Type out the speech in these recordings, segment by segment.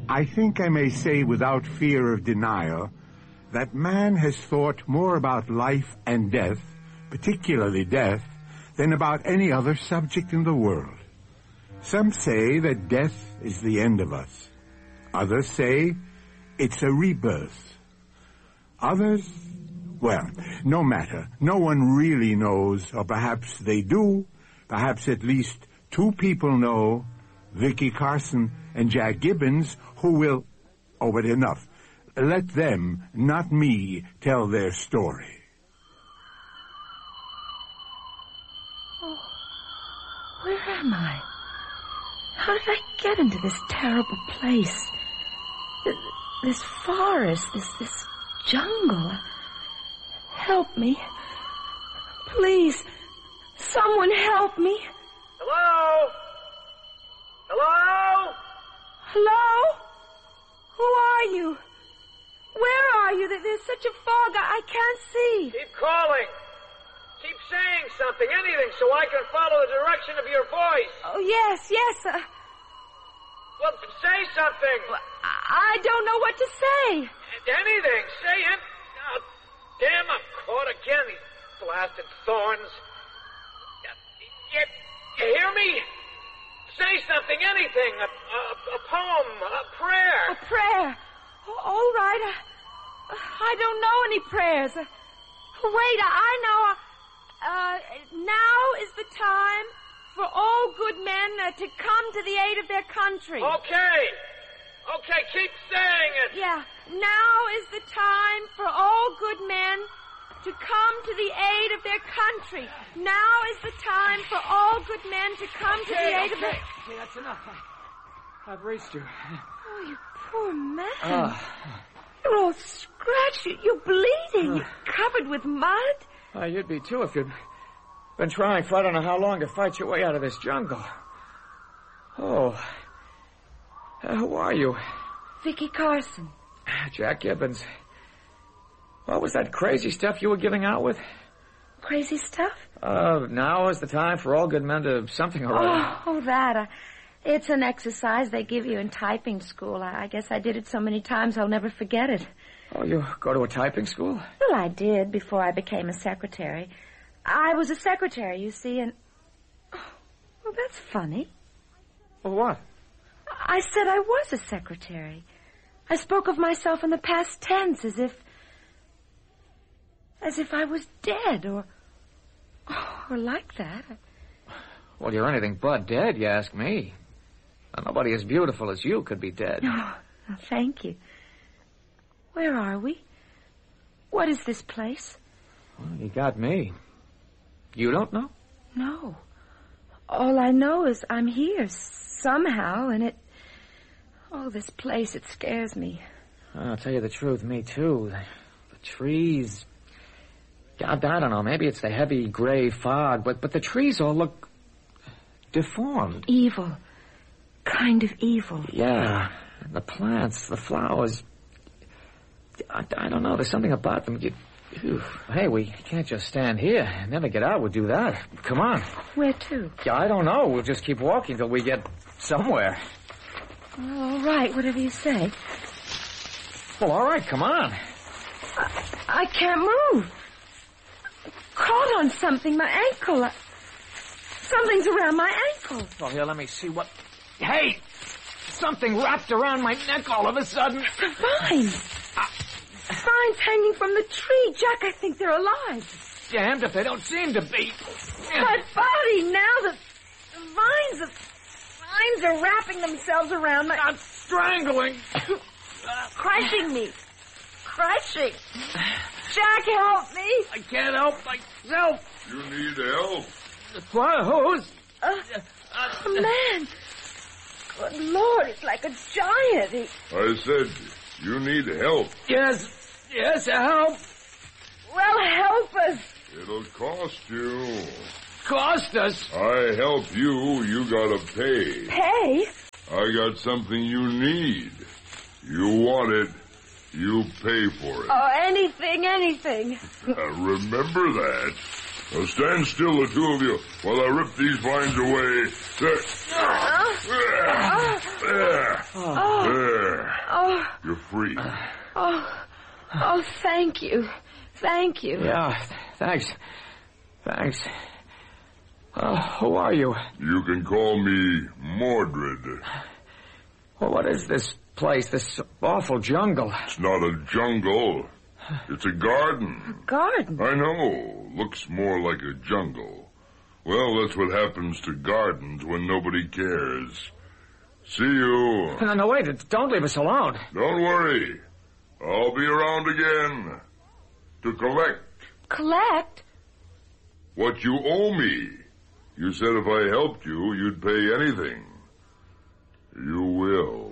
I think I may say without fear of denial that man has thought more about life and death, particularly death, than about any other subject in the world. Some say that death is the end of us. Others say it's a rebirth. Others, well, no matter. No one really knows, or perhaps they do. Perhaps at least two people know, Vicky Carson and Jack Gibbons, who will... Oh, but enough. Let them, not me, tell their story. Oh, where am I? How did I get into this terrible place? This forest, this jungle. Help me. Please, someone help me. Hello? Hello? Hello? Who are you? Where are you? There's such a fog, I can't see. Keep calling. Keep saying something, anything, so I can follow the direction of your voice. Oh, yes. Well, say something. I don't know what to say. Anything. Say it. Oh, damn, I'm caught again. These blasted thorns. You hear me? Say something, anything. A poem, a prayer. A prayer. All right. I don't know any prayers. Wait, I know. Now is the time for all good men to come to the aid of their country. Okay, keep saying it. Yeah. Now is the time for all good men to come to the aid of their country. Now is the time for all good men to come to the aid of their... Okay, that's enough. I've reached you. Oh, you poor man. You're all scratched. You're bleeding. You're covered with mud. You'd be too if you'd been trying for I don't know how long to fight your way out of this jungle. Oh. Who are you? Vicky Carson. Jack Gibbons. What was that crazy stuff you were giving out with? Crazy stuff? Now is the time for all good men to something or other. Oh, that. It's an exercise they give you in typing school. I guess I did it so many times I'll never forget it. Oh, you go to a typing school? Well, I did before I became a secretary. I was a secretary, you see, and... Oh, well, that's funny. Well, what? I said I was a secretary. I spoke of myself in the past tense as if I was dead or like that. Well, you're anything but dead, you ask me. Nobody as beautiful as you could be dead. Oh, thank you. Where are we? What is this place? Well, you got me. You don't know? No. All I know is I'm here somehow, and it... Oh, this place, it scares me. I'll tell you the truth, me too. The trees... God, I don't know, maybe it's the heavy gray fog, but the trees all look deformed. Evil. Kind of evil. Yeah. The plants, the flowers... I don't know, there's something about them. Hey, we can't just stand here and never get out. We'll do that. Come on. Where to? Yeah, I don't know. We'll just keep walking till we get somewhere. Well, all right, whatever you say. Well, all right, come on. I can't move. Caught on something, my ankle. Something's around my ankle. Well, here, let me see what... Hey! Something wrapped around my neck all of a sudden. The vines. Vines hanging from the tree. Jack, I think they're alive. Damned if they don't seem to be. My body, now the vines are wrapping themselves around my... Not strangling. Crushing me. Crushing. Jack, help me. I can't help myself. You need help? What? Who's? A man. Good Lord, it's like a giant. I said, you need help. Yes, help. Well, help us. It'll cost you. Cost us? I help you, you gotta pay. Pay? I got something you need. You want it, you pay for it. Oh, anything. Remember that. Now stand still, the two of you, while I rip these vines away. There. There. Oh. You're free. Oh, thank you. Thank you. Yeah, thanks. Thanks. Who are you? You can call me Mordred. Well, what is this place, this awful jungle? It's not a jungle. It's a garden. Garden? I know. Looks more like a jungle. Well, that's what happens to gardens when nobody cares. See you. No, wait. Don't leave us alone. Don't worry. I'll be around again to collect. Collect? What you owe me. You said if I helped you, you'd pay anything. You will.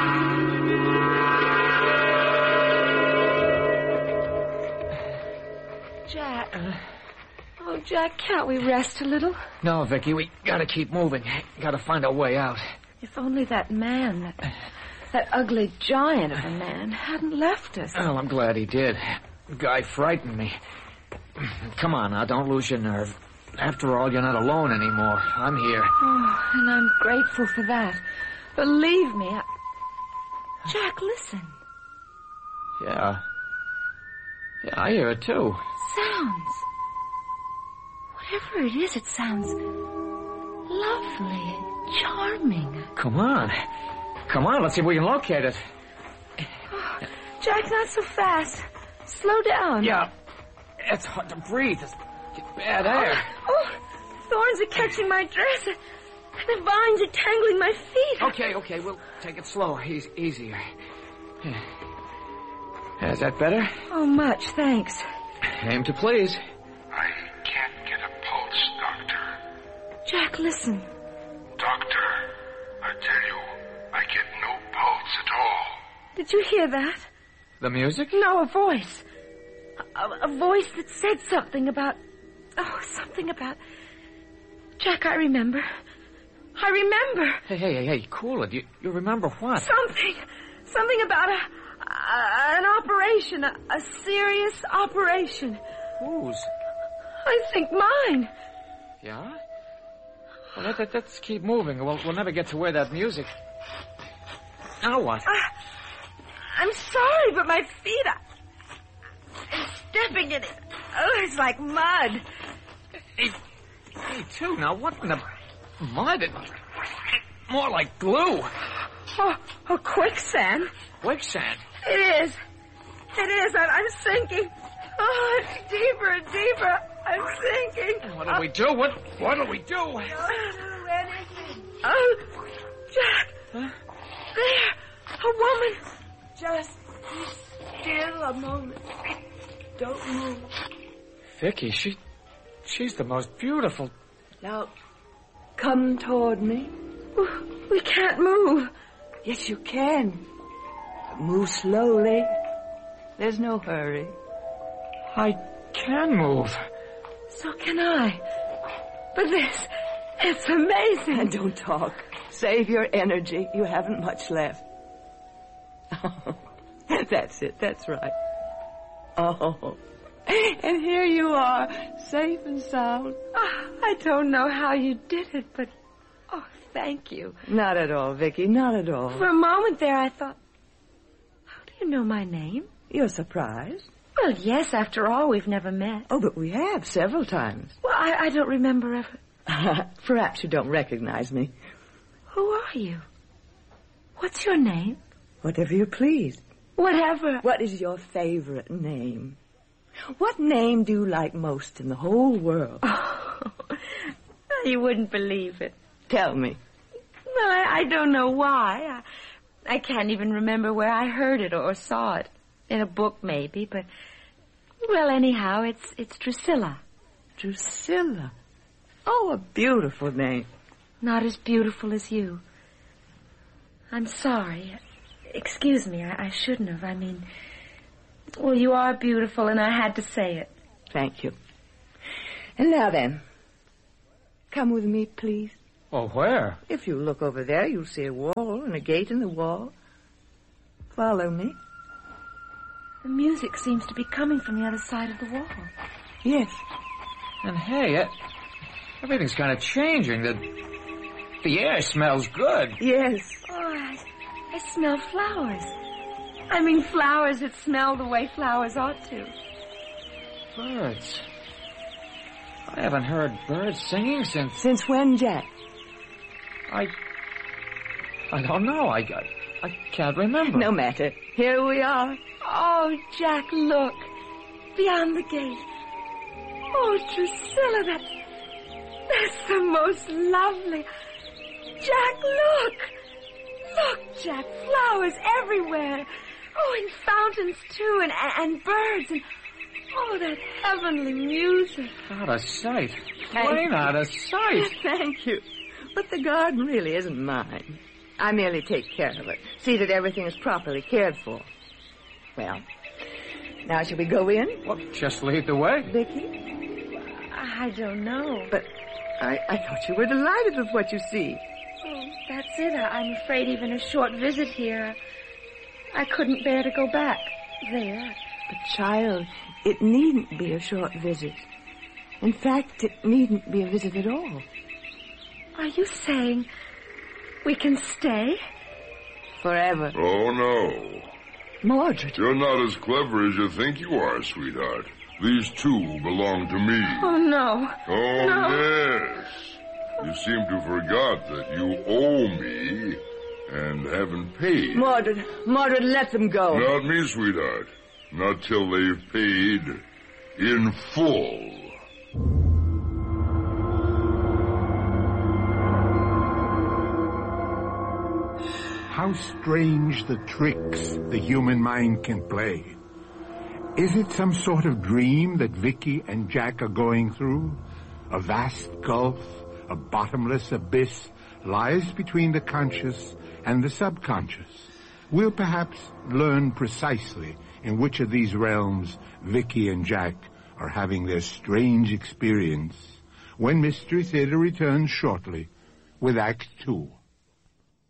Jack. Oh, Jack, can't we rest a little? No, Vicky, we gotta keep moving. Gotta find a way out. If only that man, that ugly giant of a man, hadn't left us. Well, I'm glad he did. The guy frightened me. Come on now, don't lose your nerve. After all, you're not alone anymore. I'm here. Oh, and I'm grateful for that. Believe me, Jack, listen. Yeah, I hear it too. Sounds. Whatever it is, it sounds lovely and charming. Come on, let's see if we can locate it. Oh, Jack, not so fast. Slow down. Yeah, it's hard to breathe. It's bad air. Oh, thorns are catching my dress. The vines are tangling my feet. Okay, we'll take it slow. Easier. Is that better? Oh, much, thanks. Aim to please. I can't get a pulse, Doctor. Jack, listen. Doctor, I tell you, I get no pulse at all. Did you hear that? The music? No, a voice. A voice that said something about... Oh, something about... Jack, I remember. Hey, cool it. You remember what? Something about an operation, a serious operation. Whose? I think mine. Yeah? Well, let's keep moving. We'll never get to where that music... Now what? I'm sorry, but my feet I'm stepping in it. Oh, it's like mud. Hey, too. Now, what in the mud? More like glue. Oh, quicksand. Quicksand? It is. I'm sinking. Oh, it's deeper and deeper. I'm sinking. What do we do? What do we do? I don't know anything. Oh, Jack. Huh? There. A woman. Just be still a moment. Don't move. Vicky, she's the most beautiful. Now, come toward me. We can't move. Yes, you can. Move slowly. There's no hurry. I can move. So can I. But it's amazing. And don't talk. Save your energy. You haven't much left. Oh, that's it. That's right. Oh, and here you are, safe and sound. I don't know how you did it, but... Oh, thank you. Not at all, Vicky, not at all. For a moment there, I thought... How do you know my name? You're surprised? Well, yes, after all, we've never met. Oh, but we have several times. Well, I don't remember ever... Perhaps you don't recognize me. Who are you? What's your name? Whatever you please. Whatever. What is your favorite name? What name do you like most in the whole world? Oh, you wouldn't believe it. Tell me. Well, I don't know why. I can't even remember where I heard it or saw it. In a book, maybe, but... Well, anyhow, it's Drusilla. Drusilla? Oh, a beautiful name. Not as beautiful as you. I'm sorry. Excuse me, I shouldn't have. I mean... Well, you are beautiful, and I had to say it. Thank you. And now then, come with me, please. Oh, where? If you look over there, you'll see a wall and a gate in the wall. Follow me. The music seems to be coming from the other side of the wall. Yes. And hey, everything's kind of changing. The air smells good. Yes. Oh, I smell flowers. I mean flowers that smell the way flowers ought to. Birds. I haven't heard birds singing since... Since when, Jack? I don't know. I can't remember. No matter. Here we are. Oh, Jack, look. Beyond the gate. Oh, Drusilla, that's the most lovely. Jack, look. Look, Jack, flowers everywhere. Oh, and fountains, too, and birds, and... Oh, that heavenly music. Out of sight. Plain out of sight. Thank you. But the garden really isn't mine. I merely take care of it. See that everything is properly cared for. Well, now shall we go in? Well, just lead the way. Vicky? I don't know. But I thought you were delighted with what you see. Oh, that's it. I'm afraid even a short visit here, I couldn't bear to go back there. But, child, it needn't be a short visit. In fact, it needn't be a visit at all. Are you saying we can stay? Forever. Oh, no. Mordred. You're not as clever as you think you are, sweetheart. These two belong to me. Oh, no. Oh, No. yes. You seem to forgot that you owe me and haven't paid. Mordred, let them go. Not me, sweetheart. Not till they've paid in full. How strange the tricks the human mind can play. Is it some sort of dream that Vicky and Jack are going through? A vast gulf, a bottomless abyss lies between the conscious and the subconscious. We'll perhaps learn precisely in which of these realms Vicky and Jack are having their strange experience when Mystery Theater returns shortly with Act 2.